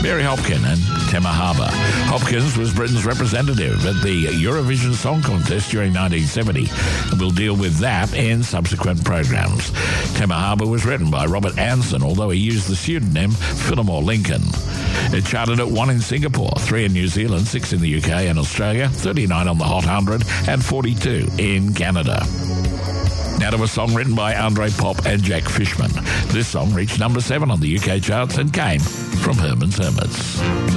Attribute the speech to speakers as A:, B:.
A: Mary Hopkin and Tema Harbour. Hopkins was Britain's representative at the Eurovision Song Contest during 1970, and we'll deal with that in subsequent programs. Tema Harbour was written by Robert Anson, although he used the pseudonym Fillmore Lincoln. It charted at 1 in Singapore, 3 in New Zealand, 6 in the UK and Australia, 39 on the Hot 100, and 42 in Canada. Now to a song written by Andre Pop and Jack Fishman. This song reached number 7 on the UK charts and came from Herman's Hermits.